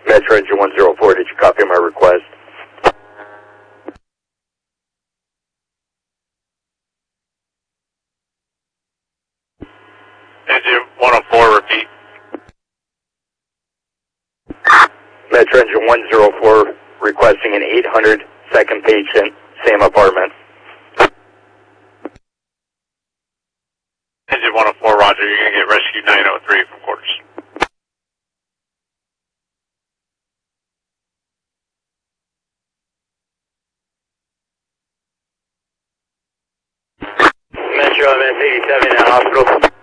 Metro Engine 104, did you copy my request? Engine 104, repeat. Metro Engine 104, requesting an 800 second patient, same apartment. Engine 104, roger. You're going to get rescue 903 from quarters. Metro MS 87 at hospital.